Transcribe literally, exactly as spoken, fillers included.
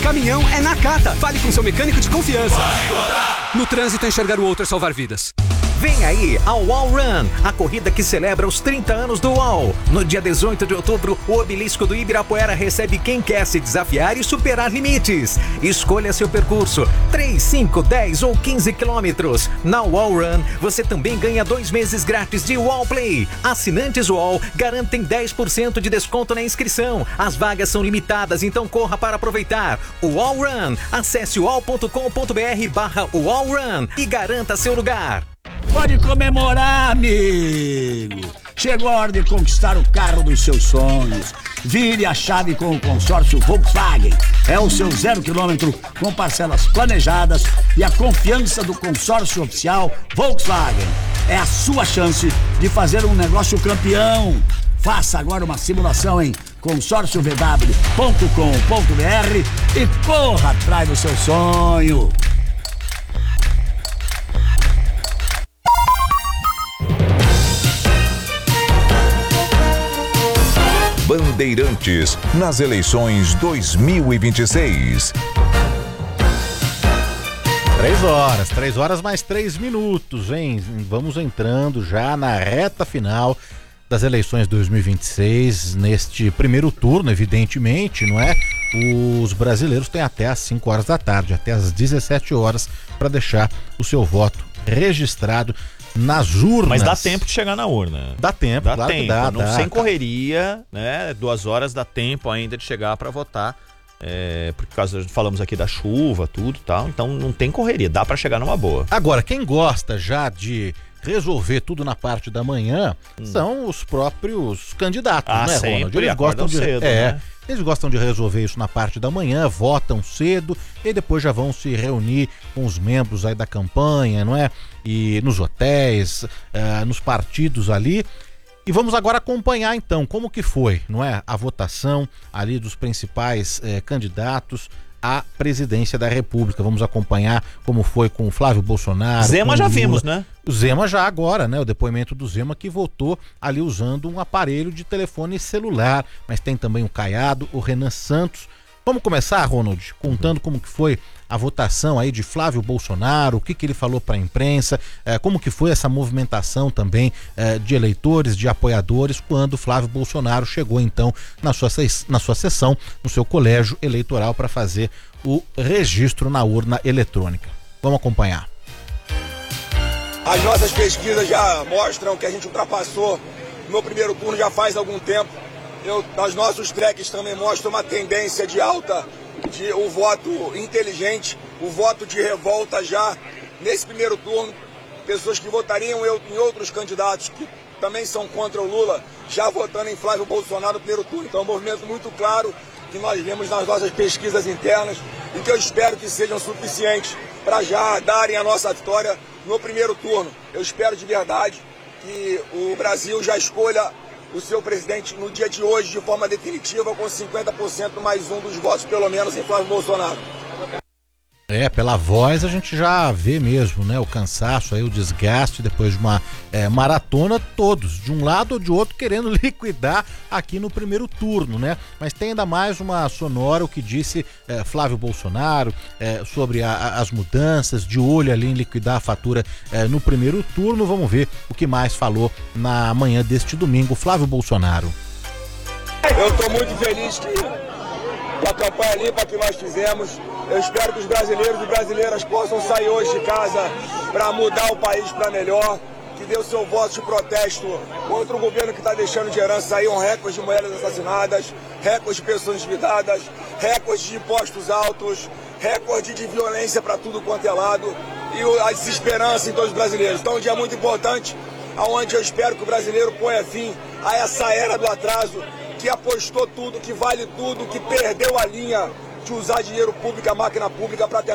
caminhão é Nakata. Fale com seu mecânico de confiança. No trânsito, enxergar o outro é salvar vidas. Vem aí a UOL Run, a corrida que celebra os trinta anos do UOL. No dia dezoito de outubro, o obelisco do Ibirapuera recebe quem quer se desafiar e superar limites. Escolha seu percurso, três, cinco, dez ou quinze quilômetros. Na UOL Run, você também ganha dois meses grátis de UOL Play. Assinantes UOL garantem dez por cento de desconto na inscrição. As vagas são limitadas, então corra para aproveitar. UOL Run, acesse uol ponto com ponto br barra UOL Run e garanta seu lugar. Pode comemorar, amigo! Chegou a hora de conquistar o carro dos seus sonhos. Vire a chave com o consórcio Volkswagen. É o seu zero quilômetro com parcelas planejadas e a confiança do consórcio oficial Volkswagen. É a sua chance de fazer um negócio campeão. Faça agora uma simulação em consórcio v w ponto com ponto br e corra atrás do seu sonho. Bandeirantes nas eleições dois mil e vinte e seis. Três horas, três horas mais três minutos, hein? Vamos entrando já na reta final das eleições dois mil e vinte e seis, neste primeiro turno, evidentemente, não é? Os brasileiros têm até às cinco horas da tarde, até às dezessete horas, para deixar o seu voto registrado nas urnas. Mas dá tempo de chegar na urna. Dá tempo, dá claro tempo. que dá, Não, dá, sem tá. correria, né? Duas horas dá tempo ainda de chegar para votar. É, por causa, falamos aqui da chuva, tudo e tal. Então não tem correria, dá para chegar numa boa. Agora, quem gosta já de resolver tudo na parte da manhã hum. são os próprios candidatos, ah, né, sempre, Ronald? Eles gostam de cedo, é, né? Eles gostam de resolver isso na parte da manhã, votam cedo e depois já vão se reunir com os membros aí da campanha, não é? E nos hotéis, uh, nos partidos ali. E vamos agora acompanhar então como que foi, não é? A votação ali dos principais eh, candidatos à presidência da República. Vamos acompanhar como foi com o Flávio Bolsonaro. Zema já vimos, né? O Zema já agora, né? O depoimento do Zema que votou ali usando um aparelho de telefone celular. Mas tem também o Caiado, o Renan Santos. Vamos começar, Ronald, contando como que foi a votação aí de Flávio Bolsonaro, o que que ele falou para a imprensa, eh, como que foi essa movimentação também eh, de eleitores, de apoiadores, quando Flávio Bolsonaro chegou então na sua, na sua sessão, no seu colégio eleitoral para fazer o registro na urna eletrônica. Vamos acompanhar. As nossas pesquisas já mostram que a gente ultrapassou no primeiro turno já faz algum tempo. Eu, os nossos tracks também mostram uma tendência de alta, de o voto inteligente, o voto de revolta já nesse primeiro turno. Pessoas que votariam eu, em outros candidatos que também são contra o Lula, já votando em Flávio Bolsonaro no primeiro turno. Então é um movimento muito claro que nós vemos nas nossas pesquisas internas e que eu espero que sejam suficientes para já darem a nossa vitória no primeiro turno. Eu espero de verdade que o Brasil já escolha o seu presidente no dia de hoje de forma definitiva com cinquenta por cento mais um dos votos pelo menos em Flávio Bolsonaro. É, pela voz a gente já vê mesmo, né, o cansaço aí, o desgaste depois de uma é, maratona, todos, de um lado ou de outro, querendo liquidar aqui no primeiro turno, né, mas tem ainda mais uma sonora, o que disse é, Flávio Bolsonaro é, sobre a, a, as mudanças, de olho ali em liquidar a fatura é, no primeiro turno. Vamos ver o que mais falou na manhã deste domingo, Flávio Bolsonaro. Eu estou muito feliz que, com a campanha limpa que nós fizemos. Eu espero que os brasileiros e brasileiras possam sair hoje de casa para mudar o país para melhor, que dê o seu voto de protesto contra o governo que está deixando de herança aí um recorde de mulheres assassinadas, recorde de pessoas endividadas, recorde de impostos altos, recorde de violência para tudo quanto é lado e a desesperança em todos os brasileiros. Então é um dia muito importante, onde eu espero que o brasileiro ponha fim a essa era do atraso, que apostou tudo, que vale tudo, que perdeu a linha de usar dinheiro público, a máquina pública para tentar